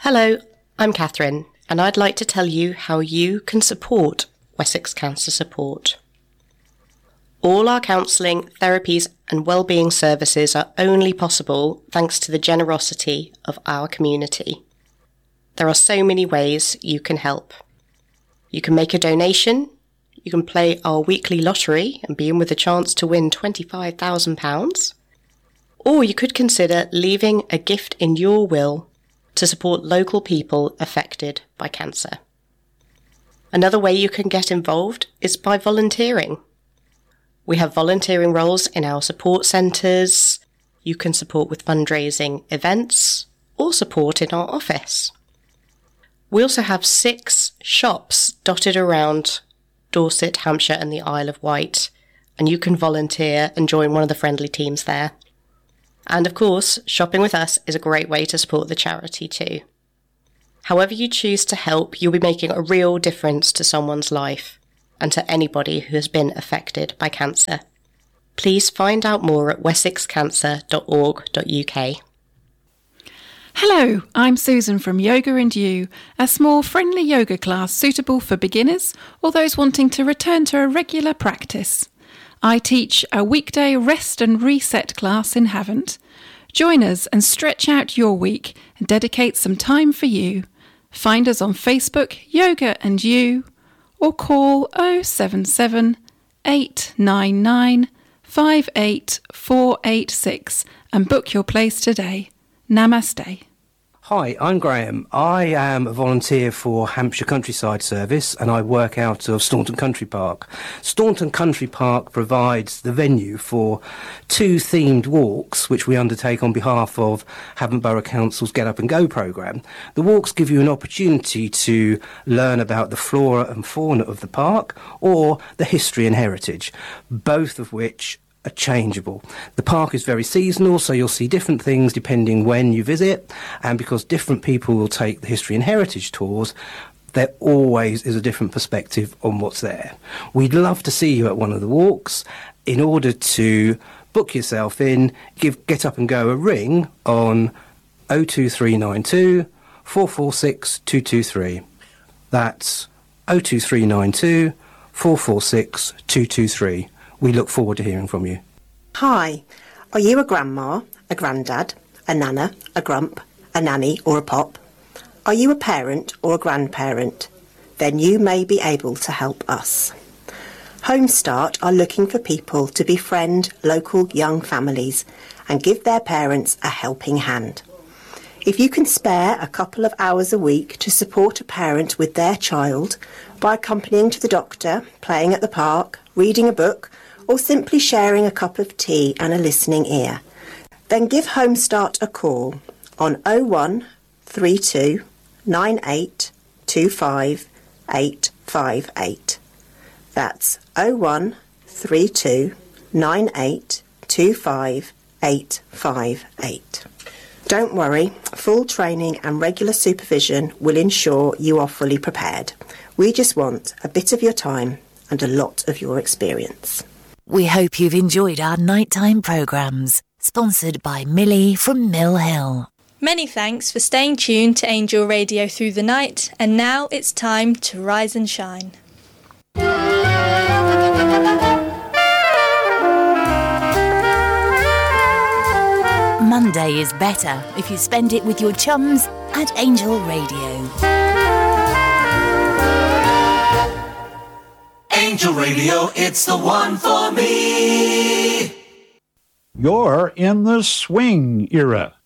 Hello, I'm Catherine, and I'd like to tell you how you can support Wessex Cancer Support. All our counselling, therapies and wellbeing services are only possible thanks to the generosity of our community. There are so many ways you can help. You can make a donation, you can play our weekly lottery and be in with a chance to win £25,000, or you could consider leaving a gift in your will to support local people affected by cancer. Another way you can get involved is by volunteering. We have volunteering roles in our support centres. You can support with fundraising events or support in our office. We also have 6 shops dotted around Dorset, Hampshire and the Isle of Wight, and you can volunteer and join one of the friendly teams there. And of course, shopping with us is a great way to support the charity too. However you choose to help, you'll be making a real difference to someone's life and to anybody who has been affected by cancer. Please find out more at wessexcancer.org.uk. Hello, I'm Susan from Yoga and You, a small friendly yoga class suitable for beginners or those wanting to return to a regular practice. I teach a weekday rest and reset class in Havant. Join us and stretch out your week and dedicate some time for you. Find us on Facebook, Yoga and You, or call 077 899 58486 and book your place today. Namaste. Hi, I'm Graham. I am a volunteer for Hampshire Countryside Service and I work out of Staunton Country Park. Staunton Country Park provides the venue for 2 themed walks which we undertake on behalf of Havant Borough Council's Get Up and Go programme. The walks give you an opportunity to learn about the flora and fauna of the park or the history and heritage, both of which are changeable. The park is very seasonal, so you'll see different things depending when you visit, and because different people will take the history and heritage tours, there always is a different perspective on what's there. We'd love to see you at one of the walks. In order to book yourself in, give Get Up and Go a ring on 02392 446 223. That's 02392 446 223. We look forward to hearing from you. Hi, are you a grandma, a granddad, a nana, a grump, a nanny or a pop? Are you a parent or a grandparent? Then you may be able to help us. Homestart are looking for people to befriend local young families and give their parents a helping hand. If you can spare a couple of hours a week to support a parent with their child by accompanying to the doctor, playing at the park, reading a book, or simply sharing a cup of tea and a listening ear, then give Homestart a call on 0132 98 25 858. That's 0132 98 25 858. Don't worry, full training and regular supervision will ensure you are fully prepared. We just want a bit of your time and a lot of your experience. We hope you've enjoyed our nighttime programmes, sponsored by Millie from Mill Hill. Many thanks for staying tuned to Angel Radio through the night, and now it's time to rise and shine. Monday is better if you spend it with your chums at Angel Radio. Angel Radio, it's the one for me. You're in the swing era.